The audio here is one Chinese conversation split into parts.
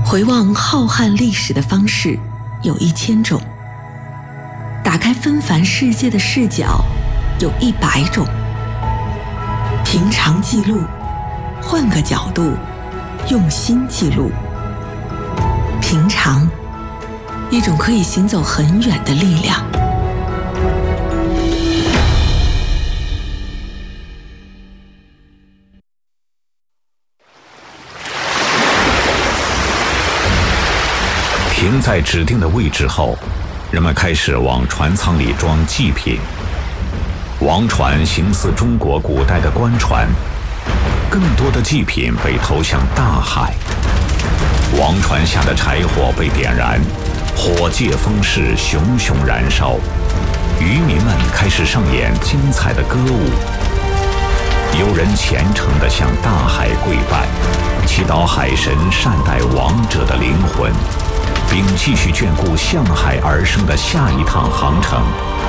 回望浩瀚历史的方式有1000种，打开纷繁世界的视角有100种。平常记录，换个角度，用心记录。平常，一种可以行走很远的力量。 停在指定的位置后，人们开始往船舱里装祭品。王船形似中国古代的官船，更多的祭品被投向大海。王船下的柴火被点燃，火借风势熊熊燃烧，渔民们开始上演精彩的歌舞。有人虔诚地向大海跪拜，祈祷海神善待亡者的灵魂，并继续眷顾向海而生的下一趟航程。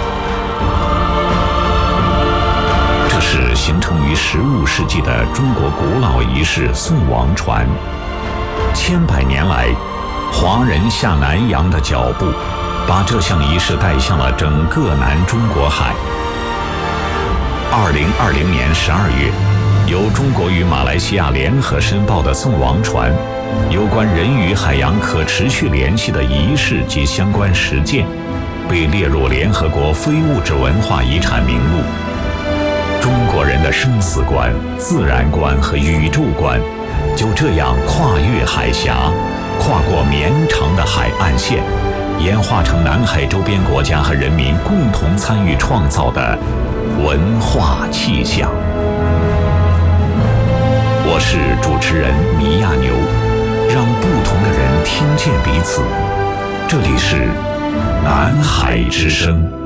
这是形成于15世纪的中国古老仪式送王船。千百年来，华人下南洋的脚步，把这项仪式带向了整个南中国海。2020年12月，由中国与马来西亚联合申报的送王船有关人与海洋可持续联系的仪式及相关实践，被列入联合国非物质文化遗产名录。中国人的生死观、自然观和宇宙观，就这样跨越海峡，跨过绵长的海岸线，演化成南海周边国家和人民共同参与创造的文化气象。我是主持人米亚牛，让不同的人听见彼此。这里是南海之声。